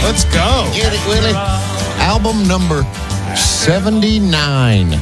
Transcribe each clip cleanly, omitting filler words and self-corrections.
Let's go. Get it, Willie. Album number 79.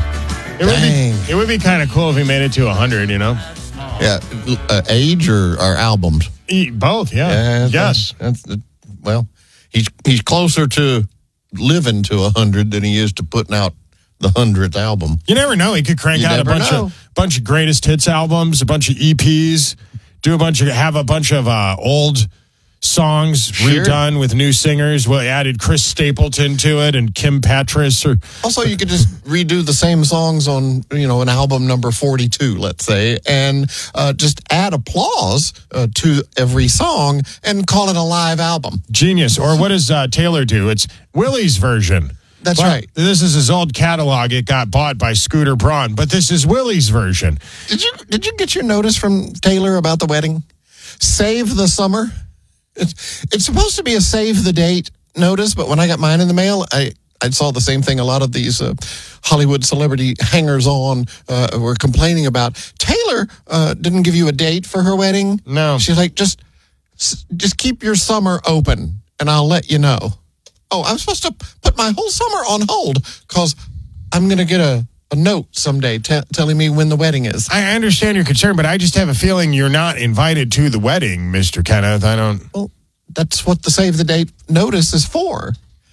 It would be kind of cool if he made it to 100, you know? Yeah, age or albums? Both, yeah. Yes. Well, he's closer to living to 100 than he is to putting out the 100th album. You never know. He could crank out a bunch of greatest hits albums, a bunch of EPs, have a bunch of old songs redone with new singers. Well, added Chris Stapleton to it and Kim Petras. Also, you could just redo the same songs on, an album number 42, let's say, and just add applause to every song and call it a live album. Genius. Or what does Taylor do? It's Willie's version. That's right. This is his old catalog. It got bought by Scooter Braun, but this is Willie's version. Did you get your notice from Taylor about the wedding? Save the summer. It's supposed to be a save the date notice, but when I got mine in the mail, I saw the same thing a lot of these Hollywood celebrity hangers-on were complaining about. Taylor didn't give you a date for her wedding. No. She's like, just keep your summer open, and I'll let you know. Oh, I'm supposed to put my whole summer on hold because I'm going to get a note someday telling me when the wedding is. I understand your concern, but I just have a feeling you're not invited to the wedding, Mr. Kenneth. Well, that's what the save the date notice is for.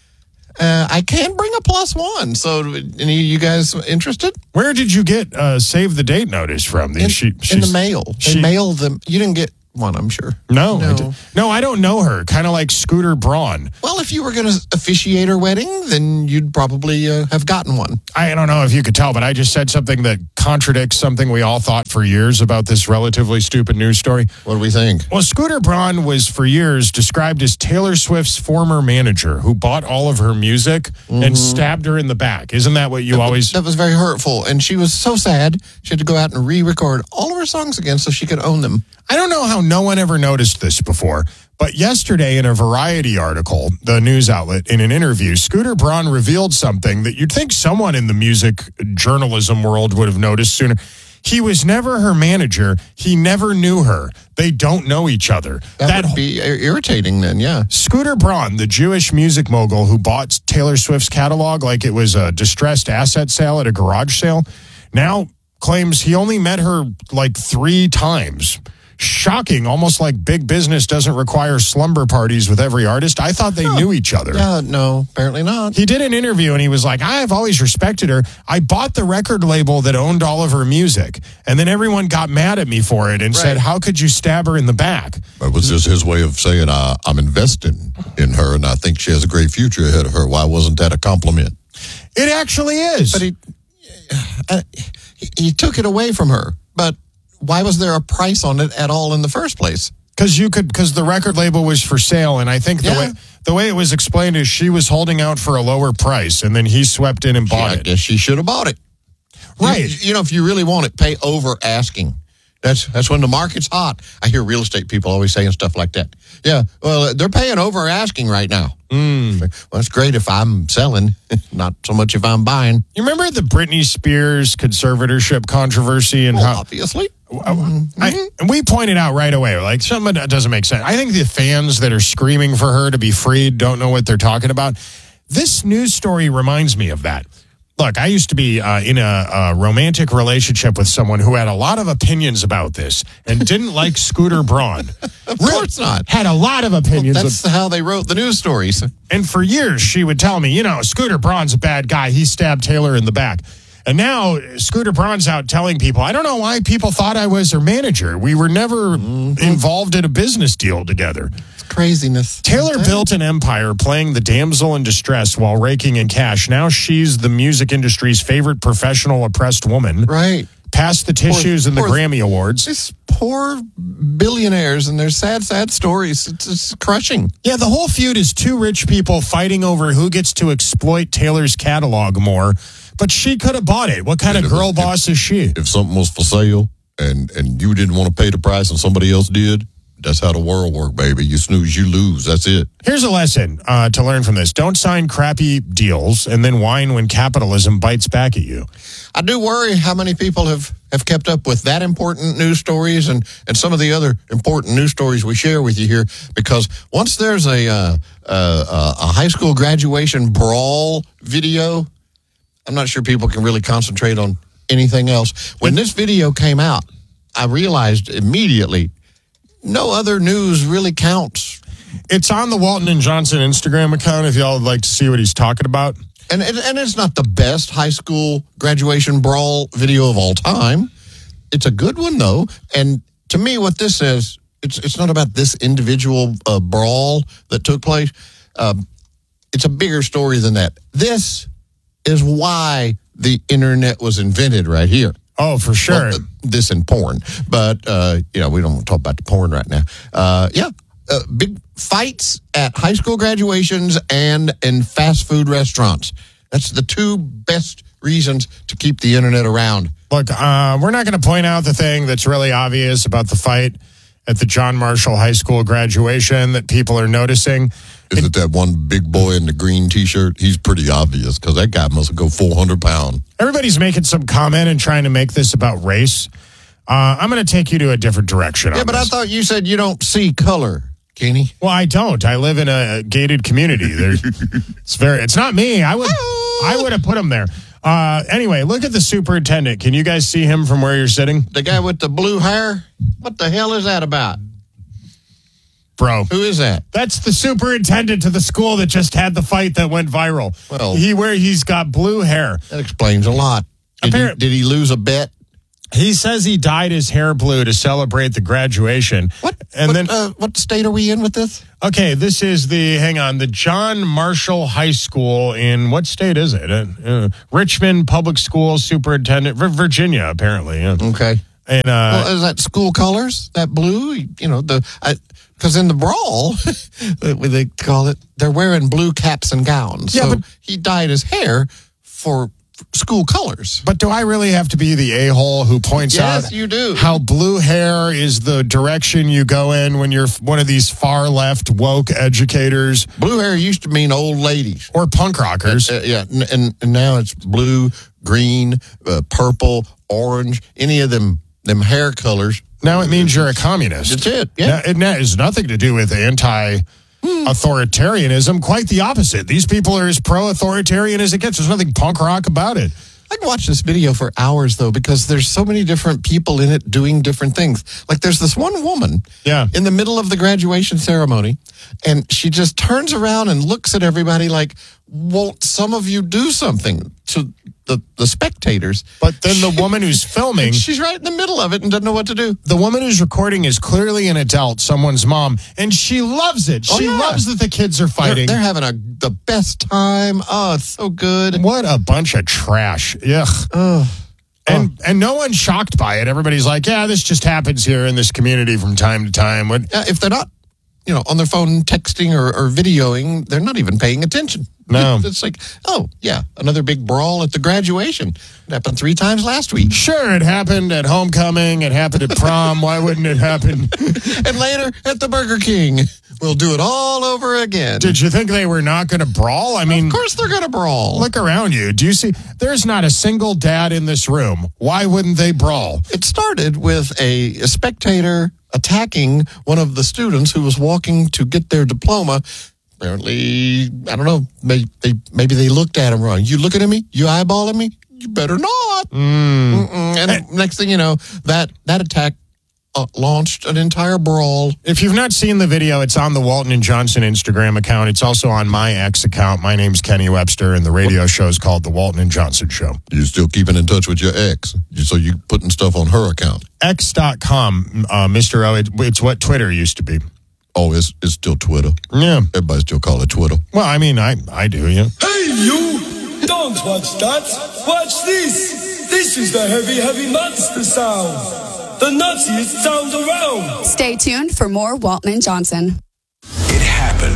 I can bring a +1. So, any of you guys interested? Where did you get save the date notice from? In the mail. They mailed them. You didn't get one, I'm sure. No, I don't know her. Kind of like Scooter Braun. Well, if you were going to officiate her wedding, then you'd probably have gotten one. I don't know if you could tell, but I just said something that contradicts something we all thought for years about this relatively stupid news story. What do we think? Well, Scooter Braun was for years described as Taylor Swift's former manager who bought all of her music and stabbed her in the back. Isn't that what you always... That was very hurtful, and she was so sad she had to go out and re-record all of her songs again so she could own them. I don't know how no one ever noticed this before, but yesterday in a Variety article, the news outlet, in an interview, Scooter Braun revealed something that you'd think someone in the music journalism world would have noticed sooner. He was never her manager. He never knew her. They don't know each other. That would be irritating then, yeah. Scooter Braun, the Jewish music mogul who bought Taylor Swift's catalog like it was a distressed asset sale at a garage sale, now claims he only met her like 3 times. Shocking, almost like big business doesn't require slumber parties with every artist. I thought they knew each other. Yeah, no, apparently not. He did an interview and he was like, I've always respected her. I bought the record label that owned all of her music. And then everyone got mad at me for it and said, how could you stab her in the back? It was just his way of saying, I'm investing in her and I think she has a great future ahead of her. Why wasn't that a compliment? It actually is. But he took it away from her. But why was there a price on it at all in the first place? Because the record label was for sale, and I think the way it was explained is she was holding out for a lower price, and then he swept in and bought it. I guess she should have bought it. Right. If you really want it, pay over asking. That's when the market's hot. I hear real estate people always saying stuff like that. Yeah, well, they're paying over asking right now. Well, it's great if I'm selling, not so much if I'm buying. You remember the Britney Spears conservatorship controversy and how... Obviously. We pointed out right away, like, something that doesn't make sense. I think the fans that are screaming for her to be freed don't know what they're talking about. This news story reminds me of that. Look, I used to be in a romantic relationship with someone who had a lot of opinions about this and didn't like Scooter Braun. Of course not. Had a lot of opinions. Well, that's how they wrote the news stories. And for years, she would tell me, Scooter Braun's a bad guy. He stabbed Taylor in the back. And now Scooter Braun's out telling people, I don't know why people thought I was her manager. We were never involved in a business deal together. Craziness. Taylor built an empire playing the damsel in distress while raking in cash. Now she's the music industry's favorite professional oppressed woman. Right. Past the tissues and the Grammy Awards. These poor billionaires and their sad, sad stories. It's crushing. Yeah, the whole feud is 2 rich people fighting over who gets to exploit Taylor's catalog more. But she could have bought it. What kind of girl boss is she? If something was for sale and you didn't want to pay the price and somebody else did, That's how the world works, baby. You snooze, you lose. That's it. Here's a lesson to learn from this. Don't sign crappy deals and then whine when capitalism bites back at you. I do worry how many people have kept up with that important news stories and some of the other important news stories we share with you here, because once there's a high school graduation brawl video, I'm not sure people can really concentrate on anything else. When this video came out, I realized immediately no other news really counts. It's on the Walton and Johnson Instagram account if y'all would like to see what he's talking about. And it's not the best high school graduation brawl video of all time. It's a good one, though. And to me, what this says, it's not about this individual brawl that took place. It's a bigger story than that. This is why the internet was invented right here. Oh, for sure. Well, this and porn. But, we don't want to talk about the porn right now. Big fights at high school graduations and in fast food restaurants. That's the two best reasons to keep the internet around. Look, we're not going to point out the thing that's really obvious about the fight at the John Marshall High School graduation that people are noticing. Is it that one big boy in the green T-shirt? He's pretty obvious because that guy must go 400 pounds. Everybody's making some comment and trying to make this about race. I'm going to take you to a different direction. Yeah, but I thought you said you don't see color, Kenny. Well, I don't. I live in a gated community. It's not me. I would have put him there. Anyway, look at the superintendent. Can you guys see him from where you're sitting? The guy with the blue hair? What the hell is that about? Bro. Who is that? That's the superintendent of the school that just had the fight that went viral. Well, he's got blue hair. That explains a lot. Did he lose a bet? He says he dyed his hair blue to celebrate the graduation. What state are we in with this? Okay, this is the John Marshall High School in, what state is it? Richmond Public School Superintendent, Virginia, apparently. Yeah. Okay. And is that school colors? That blue? Because in the brawl, they call it, they're wearing blue caps and gowns. Yeah, so but he dyed his hair for school colors. But do I really have to be the a-hole who points out you do. How blue hair is the direction you go in when you're one of these far left woke educators? Blue hair used to mean old ladies. Or punk rockers. And now it's blue, green, purple, orange, any of them hair colors. Now it means you're a communist. That's it, yeah. It has nothing to do with authoritarianism. Quite the opposite. These people are as pro-authoritarian as it gets. There's nothing punk rock about it. I can watch this video for hours, though, because there's so many different people in it doing different things. Like there's this one woman in the middle of the graduation ceremony, and she just turns around and looks at everybody like, won't some of you do something to the spectators? But then the woman who's filming... She's right in the middle of it and doesn't know what to do. The woman who's recording is clearly an adult, someone's mom, and she loves it. She loves that the kids are fighting. They're having the best time. Oh, it's so good. What a bunch of trash. Ugh. And no one's shocked by it. Everybody's like, yeah, this just happens here in this community from time to time. If they're not, on their phone texting or videoing, they're not even paying attention. No. It's like, another big brawl at the graduation. It happened 3 times last week. Sure, it happened at homecoming. It happened at prom. Why wouldn't it happen? And later at the Burger King. We'll do it all over again. Did you think they were not going to brawl? I mean, of course they're going to brawl. Look around you. Do you see? There's not a single dad in this room. Why wouldn't they brawl? It started with a spectator attacking one of the students who was walking to get their diploma. Apparently, I don't know, maybe they looked at him wrong. You looking at me? You eyeballing me? You better not. And next thing you know, that attack launched an entire brawl. If you've not seen the video, it's on the Walton and Johnson Instagram account. It's also on my X account. My name's Kenny Webster, and the radio show is called The Walton and Johnson Show. You're still keeping in touch with your ex, so you putting stuff on her account. X.com, Mr. O, it's what Twitter used to be. Oh, it's still Twitter. Yeah. Everybody still call it Twitter. Well, I mean, I do, yeah. Hey, you! Don't watch that. Watch this. This is the heavy, heavy monster sound. The nuttiest sound around. Stay tuned for more Walton and Johnson. It happened.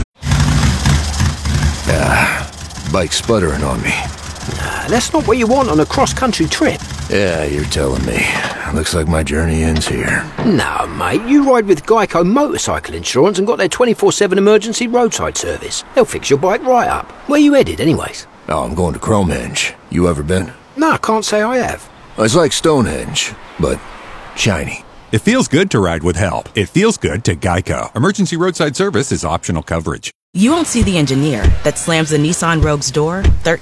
Bike's sputtering on me. That's not what you want on a cross-country trip. Yeah, you're telling me. Looks like my journey ends here. Nah, mate, you ride with Geico Motorcycle Insurance and got their 24/7 emergency roadside service. They'll fix your bike right up. Where you headed, anyways? Oh, I'm going to Cromehenge. You ever been? Nah, can't say I have. It's like Stonehenge, but shiny. It feels good to ride with help. It feels good to Geico. Emergency roadside service is optional coverage. You won't see the engineer that slams the Nissan Rogue's door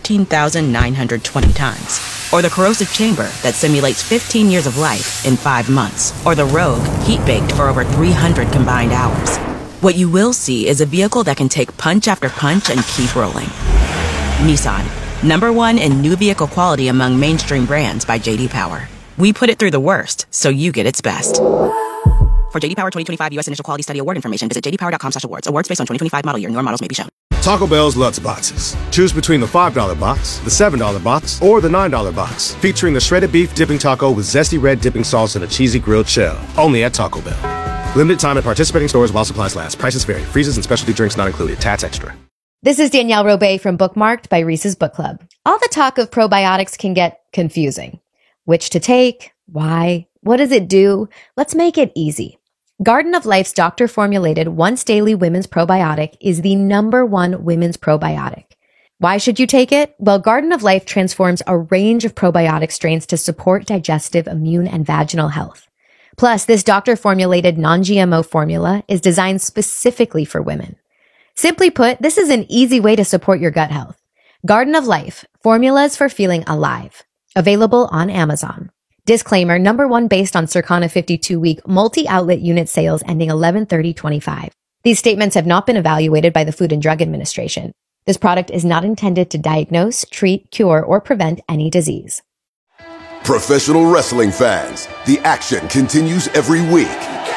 13,920 times. Or the corrosive chamber that simulates 15 years of life in 5 months. Or the Rogue heat-baked for over 300 combined hours. What you will see is a vehicle that can take punch after punch and keep rolling. Nissan, #1 in new vehicle quality among mainstream brands by J.D. Power. We put it through the worst, so you get its best. For J.D. Power 2025 U.S. Initial Quality Study Award information, visit jdpower.com/awards. Awards based on 2025 model year. Newer models may be shown. Taco Bell's Lutz Boxes. Choose between the $5 box, the $7 box, or the $9 box. Featuring the shredded beef dipping taco with zesty red dipping sauce and a cheesy grilled shell. Only at Taco Bell. Limited time at participating stores while supplies last. Prices vary. Freezes and specialty drinks not included. Tats extra. This is Danielle Robay from Bookmarked by Reese's Book Club. All the talk of probiotics can get confusing. Which to take? Why? What does it do? Let's make it easy. Garden of Life's doctor-formulated once-daily women's probiotic is the #1 women's probiotic. Why should you take it? Well, Garden of Life transforms a range of probiotic strains to support digestive, immune, and vaginal health. Plus, this doctor-formulated non-GMO formula is designed specifically for women. Simply put, this is an easy way to support your gut health. Garden of Life, formulas for feeling alive. Available on Amazon. Disclaimer, #1 based on Circana 52-week multi-outlet unit sales ending 11/30/25. These statements have not been evaluated by the Food and Drug Administration. This product is not intended to diagnose, treat, cure, or prevent any disease. Professional wrestling fans, the action continues every week.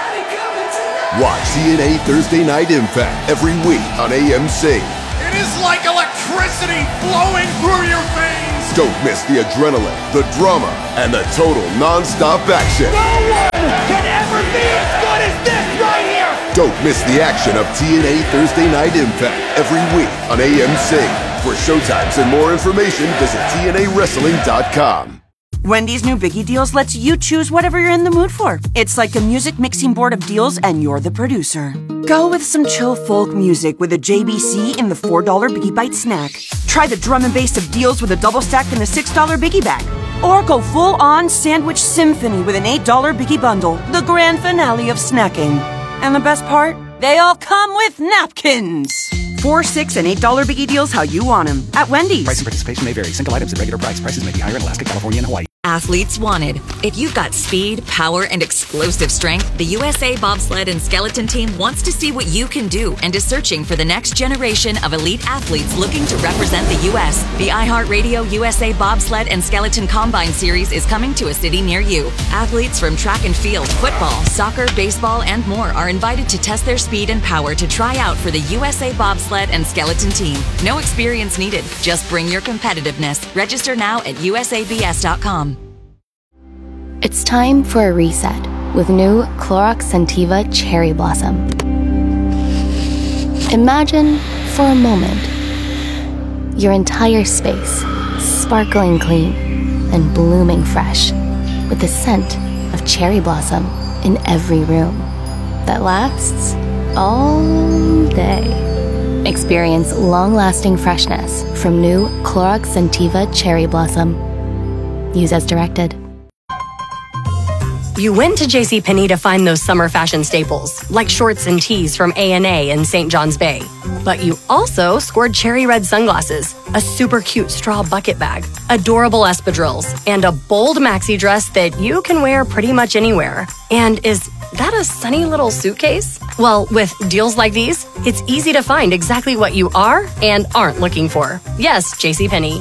Watch TNA Thursday Night Impact every week on AMC. It is like electricity flowing through your veins. Don't miss the adrenaline, the drama, and the total non-stop action. No one can ever be as good as this right here. Don't miss the action of TNA Thursday Night Impact every week on AMC. For showtimes and more information, visit TNAWrestling.com. Wendy's new Biggie Deals lets you choose whatever you're in the mood for. It's like a music mixing board of deals and you're the producer. Go with some chill folk music with a JBC in the $4 Biggie Bite snack. Try the drum and bass of deals with a double stack in the $6 Biggie bag. Or go full-on sandwich symphony with an $8 Biggie bundle, the grand finale of snacking. And the best part? They all come with napkins. $4, $6, and $8 Biggie Deals how you want them at Wendy's. Price and participation may vary. Single items at regular price. Prices may be higher in Alaska, California, and Hawaii. Athletes wanted. If you've got speed, power, and explosive strength, the USA Bobsled and Skeleton Team wants to see what you can do and is searching for the next generation of elite athletes looking to represent the U.S. The iHeartRadio USA Bobsled and Skeleton Combine Series is coming to a city near you. Athletes from track and field, football, soccer, baseball, and more are invited to test their speed and power to try out for the USA Bobsled and Skeleton Team. No experience needed. Just bring your competitiveness. Register now at usabs.com. It's time for a reset with new Clorox Scentiva Cherry Blossom. Imagine, for a moment, your entire space sparkling clean and blooming fresh with the scent of cherry blossom in every room that lasts all day. Experience long-lasting freshness from new Clorox Scentiva Cherry Blossom. Use as directed. You went to JCPenney to find those summer fashion staples, like shorts and tees from A&A and St. John's Bay. But you also scored cherry red sunglasses, a super cute straw bucket bag, adorable espadrilles, and a bold maxi dress that you can wear pretty much anywhere. And is that a sunny little suitcase? Well, with deals like these, it's easy to find exactly what you are and aren't looking for. Yes, JCPenney.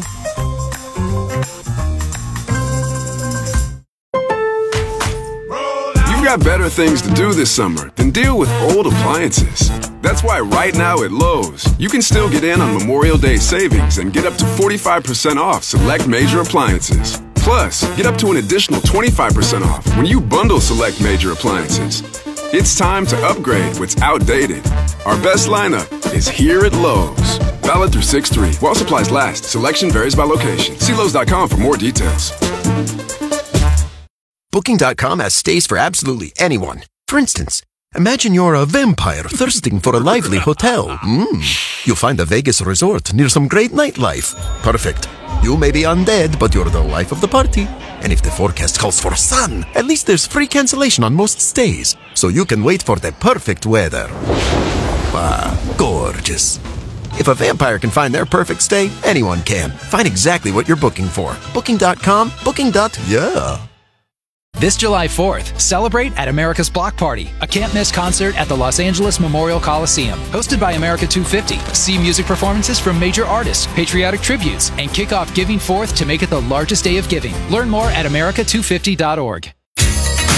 Got better things to do this summer than deal with old appliances. That's why right now at Lowe's, you can still get in on Memorial Day savings and get up to 45% off select major appliances. Plus, get up to an additional 25% off when you bundle select major appliances. It's time to upgrade what's outdated. Our best lineup is here at Lowe's. Valid through 6/3. While supplies last, selection varies by location. See Lowe's.com for more details. Booking.com has stays for absolutely anyone. For instance, imagine you're a vampire thirsting for a lively hotel. You'll find a Vegas resort near some great nightlife. Perfect. You may be undead, but you're the life of the party. And if the forecast calls for sun, at least there's free cancellation on most stays, so you can wait for the perfect weather. Gorgeous. If a vampire can find their perfect stay, anyone can. Find exactly what you're booking for. Booking.com, booking.yeah. This July 4th, celebrate at America's Block Party, a can't-miss concert at the Los Angeles Memorial Coliseum. Hosted by America 250, see music performances from major artists, patriotic tributes, and kick off Giving Forth to make it the largest day of giving. Learn more at america250.org.